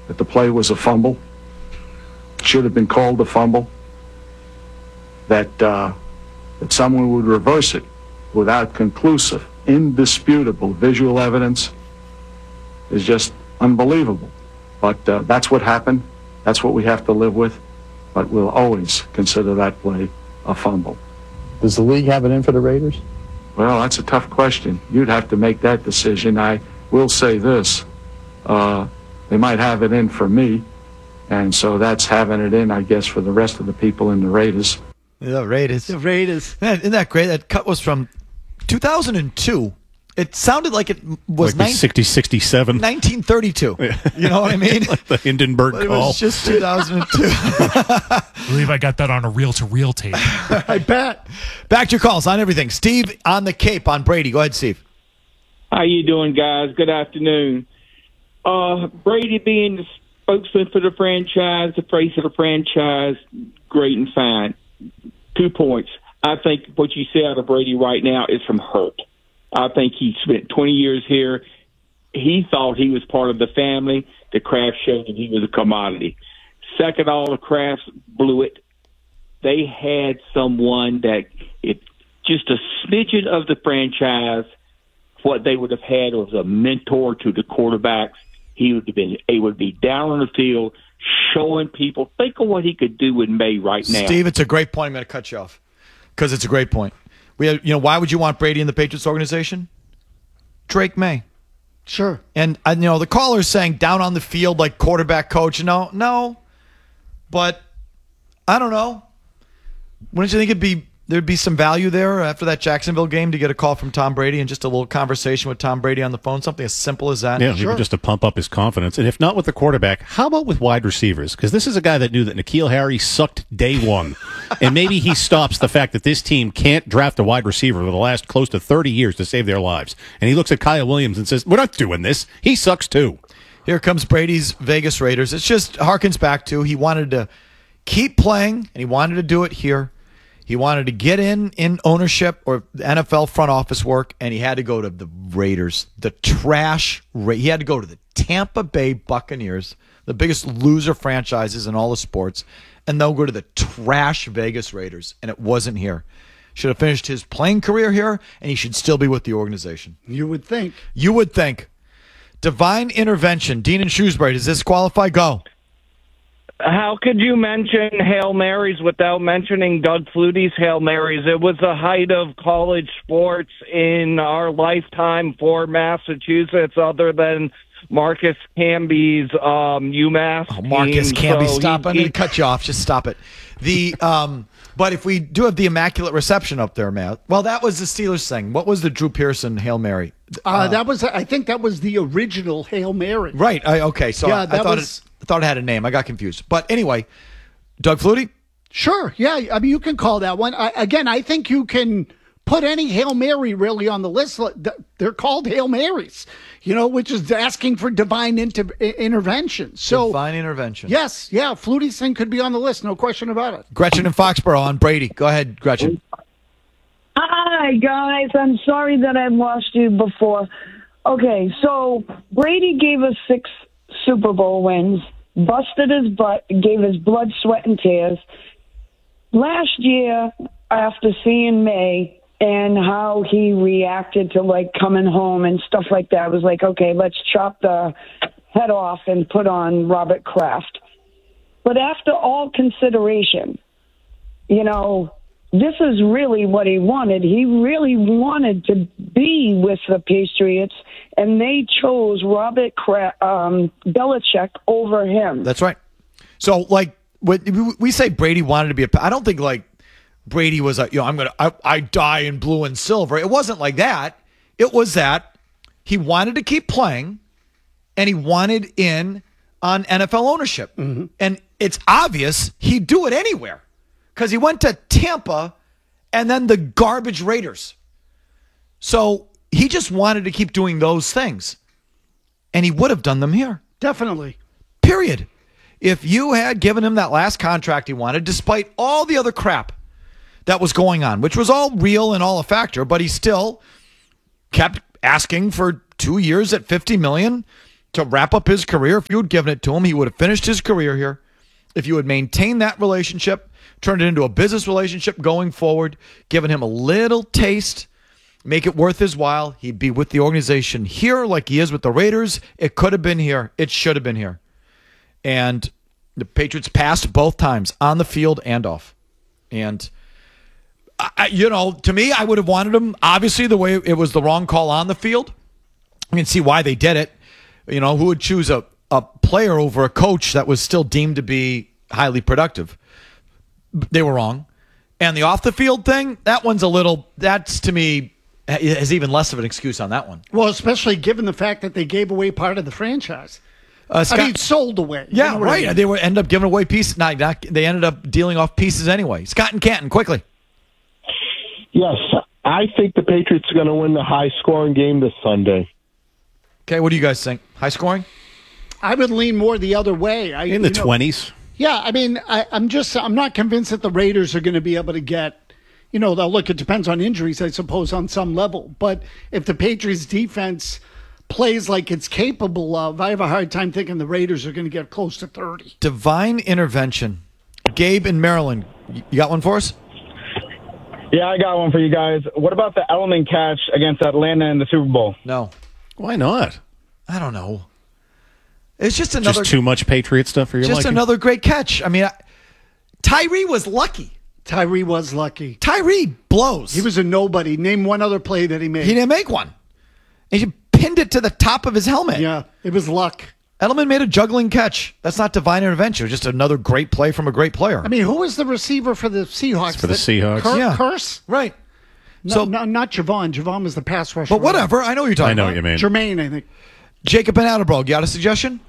that the play was a fumble, should have been called a fumble, that someone would reverse it without conclusive, indisputable visual evidence is just unbelievable. But that's what happened. That's what we have to live with. But we'll always consider that play a fumble. Does the league have it in for the Raiders? Well, that's a tough question. You'd have to make that decision. I will say this. They might have it in for me. And so that's having it in, I guess, for the rest of the people in the Raiders. The Raiders. Man, isn't that great? That cut was from 2002. It sounded like it was like 67. 1932. You know what I mean? Like the Hindenburg call. It was just 2002. I believe I got that on a reel-to-reel tape. I bet. Back to your calls on everything. Steve on the Cape on Brady. Go ahead, Steve. How you doing, guys? Good afternoon. Brady being the spokesman for the franchise, the face of the franchise, great and fine. 2 points. I think what you say out of Brady right now is from hurt. I think he spent 20 years here. He thought he was part of the family. The Kraft showed that he was a commodity. Second, all the Krafts blew it. They had someone that, if just a smidgen of the franchise, what they would have had was a mentor to the quarterbacks. He would have been able to be down on the field, showing people. Think of what he could do with May right now. Steve, it's a great point. I'm going to cut you off because it's a great point. We have, why would you want Brady in the Patriots organization? Drake May. Sure. And, the caller's saying down on the field like quarterback coach. No. But I don't know. Wouldn't you think there'd be some value there after that Jacksonville game to get a call from Tom Brady and just a little conversation with Tom Brady on the phone? Something as simple as that? Yeah, sure. Just to pump up his confidence. And if not with the quarterback, how about with wide receivers? Because this is a guy that knew that N'Keal Harry sucked day one. And maybe he stops the fact that this team can't draft a wide receiver for the last close to 30 years to save their lives. And he looks at Kyle Williams and says, we're not doing this. He sucks too. Here comes Brady's Vegas Raiders. It just harkens back to he wanted to keep playing, and he wanted to do it here. He wanted to get in ownership or NFL front office work, and he had to go to the Raiders, the trash. He had to go to the Tampa Bay Buccaneers, the biggest loser franchises in all of sports, and they'll go to the trash Vegas Raiders, and it wasn't here. Should have finished his playing career here, and he should still be with the organization. You would think. You would think. Divine intervention. Dean and Shrewsbury, does this qualify? Go. How could you mention Hail Marys without mentioning Doug Flutie's Hail Marys? It was the height of college sports in our lifetime for Massachusetts, other than Marcus Camby's UMass. Oh, Marcus Camby, So stop. I'm going to cut you off. Just stop it. But if we do have the Immaculate Reception up there, Matt, well, that was the Steelers thing. What was the Drew Pearson Hail Mary? I think that was the original Hail Mary. Right. Okay. So yeah, I thought it had a name. I got confused. But anyway, Doug Flutie? Sure. Yeah. I mean, you can call that one. I think you can put any Hail Mary really on the list. They're called Hail Marys, which is asking for divine intervention. So divine intervention. Yes. Yeah. Flutie's thing could be on the list. No question about it. Gretchen in Foxborough on Brady. Go ahead, Gretchen. Hi, guys. I'm sorry that I lost you before. Okay, so Brady gave us 6 Super Bowl wins, busted his butt, gave his blood, sweat, and tears. Last year, after seeing May and how he reacted to, coming home and stuff like that, I was like, okay, let's chop the head off and put on Robert Kraft. But after all consideration, this is really what he wanted. He really wanted to be with the Patriots, and they chose Robert Belichick over him. That's right. So, when we say Brady wanted to be I don't think Brady was I die in blue and silver. It wasn't like that. It was that he wanted to keep playing, and he wanted in on NFL ownership. Mm-hmm. And it's obvious he'd do it anywhere. Because he went to Tampa and then the garbage Raiders. So he just wanted to keep doing those things. And he would have done them here. Definitely. Period. If you had given him that last contract he wanted, despite all the other crap that was going on, which was all real and all a factor, but he still kept asking for 2 years at $50 million, to wrap up his career. If you had given it to him, he would have finished his career here. If you had maintained that relationship, turned it into a business relationship going forward, given him a little taste, make it worth his while, he'd be with the organization here like he is with the Raiders. It could have been here. It should have been here. And the Patriots passed both times, on the field and off. And, to me, I would have wanted him, obviously, the way it was the wrong call on the field. You can see why they did it. Who would choose a player over a coach that was still deemed to be highly productive? They were wrong. And the off the field thing, that's to me, is even less of an excuse on that one. Well, especially given the fact that they gave away part of the franchise. Sold away. Yeah, right. I mean? They would end up giving away pieces. They ended up dealing off pieces anyway. Scott and Canton, quickly. Yes, I think the Patriots are going to win the high-scoring game this Sunday. Okay, what do you guys think? High scoring? I would lean more the other way. In the 20s. Yeah, I mean, I'm not convinced that the Raiders are going to be able to get, it depends on injuries, I suppose, on some level. But if the Patriots defense plays like it's capable of, I have a hard time thinking the Raiders are going to get close to 30. Divine intervention. Gabe in Maryland, you got one for us? Yeah, I got one for you guys. What about the Edelman catch against Atlanta in the Super Bowl? No. Why not? I don't know. It's just another... Just too much Patriot stuff for your liking? Just another great catch. I mean, Tyree was lucky. Tyree was lucky. Tyree blows. He was a nobody. Name one other play that he made. He didn't make one. And he pinned it to the top of his helmet. Yeah, it was luck. Edelman made a juggling catch. That's not divine intervention. Just another great play from a great player. I mean, who was the receiver for the Seahawks? For the Seahawks. Curse? Right. No, not Javon. Javon was the pass rusher. But whatever. I know what you're talking about. I know what you mean. Jermaine, I think. Jacob and Attleboro, you got a suggestion?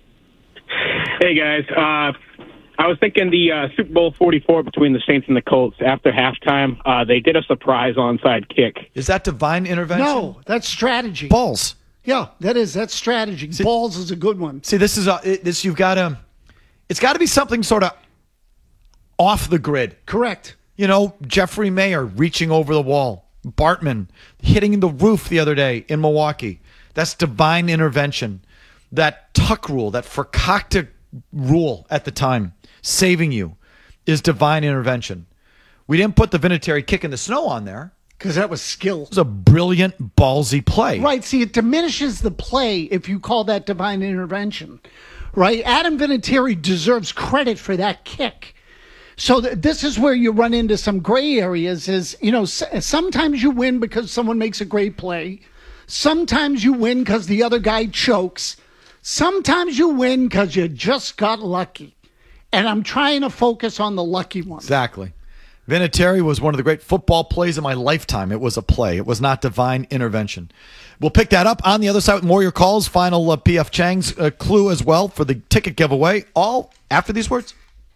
Hey, guys. I was thinking the Super Bowl 44 between the Saints and the Colts after halftime, they did a surprise onside kick. Is that divine intervention? No, that's strategy. Balls. Yeah, that's strategy. Balls is a good one. See, this is you've got to. It's got to be something sort of off the grid. Correct. Jeffrey Mayer reaching over the wall, Bartman hitting the roof the other day in Milwaukee. That's divine intervention. That tuck rule, that Fakakta rule at the time, saving you, is divine intervention. We didn't put the Vinatieri kick in the snow on there. Because that was skill. It was a brilliant, ballsy play. Right. See, it diminishes the play if you call that divine intervention. Right? Adam Vinatieri deserves credit for that kick. So this is where you run into some gray areas sometimes you win because someone makes a great play. Sometimes you win because the other guy chokes. Sometimes you win because you just got lucky. And I'm trying to focus on the lucky one. Exactly. Vinatieri was one of the great football plays of my lifetime. It was a play. It was not divine intervention. We'll pick that up on the other side with more of your calls. Final P.F. Chang's clue as well for the ticket giveaway. All after these words.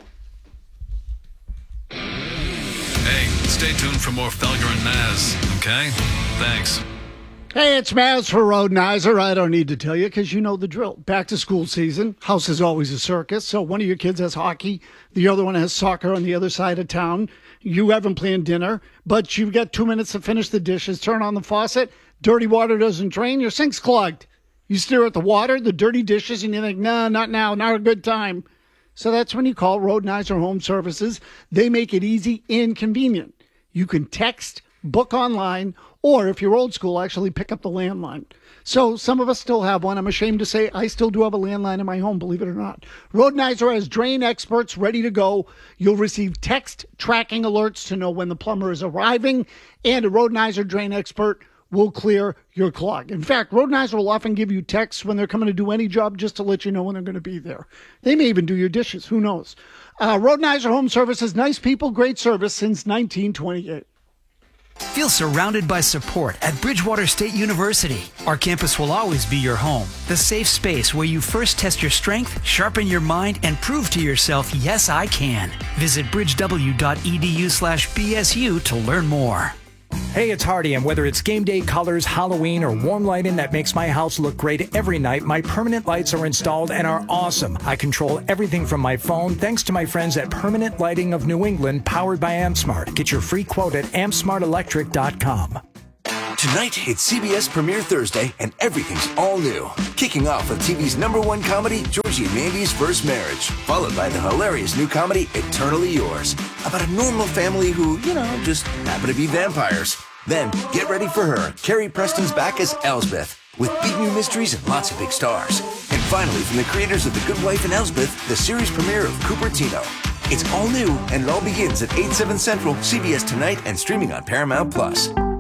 Hey, stay tuned for more Felger and Naz, okay? Thanks. Hey, it's Maz for Rodenizer. I don't need to tell you because you know the drill. Back to school season. House is always a circus. So one of your kids has hockey. The other one has soccer on the other side of town. You haven't planned dinner, but you've got 2 minutes to finish the dishes. Turn on the faucet. Dirty water doesn't drain. Your sink's clogged. You stare at the water, the dirty dishes, and you think, no, not now. Not a good time. So that's when you call Rodenizer Home Services. They make it easy and convenient. You can text, book online, or if you're old school, actually pick up the landline. So some of us still have one. I'm ashamed to say I still do have a landline in my home, believe it or not. Rodenizer has drain experts ready to go. You'll receive text tracking alerts to know when the plumber is arriving, and a Rodenizer drain expert will clear your clog. In fact, Rodenizer will often give you texts when they're coming to do any job just to let you know when they're going to be there. They may even do your dishes. Who knows? Rodenizer Home Services, nice people, great service since 1928. Feel surrounded by support at Bridgewater State University. Our campus will always be your home, the safe space where you first test your strength, sharpen your mind, and prove to yourself, yes, I can. Visit bridgew.edu/BSU to learn more. Hey, it's Hardy, and whether it's game day colors, Halloween, or warm lighting that makes my house look great every night, my permanent lights are installed and are awesome. I control everything from my phone thanks to my friends at Permanent Lighting of New England, powered by AmpSmart. Get your free quote at ampsmartelectric.com. Tonight, it's CBS Premiere Thursday, and everything's all new. Kicking off with TV's #1 comedy, Georgie and Mandy's First Marriage, followed by the hilarious new comedy, Eternally Yours, about a normal family who, just happen to be vampires. Then, get ready for her. Carrie Preston's back as Elsbeth, with big new mysteries and lots of big stars. And finally, from the creators of The Good Wife and Elsbeth, the series premiere of Cupertino. It's all new, and it all begins at 8/7 Central, CBS Tonight, and streaming on Paramount+.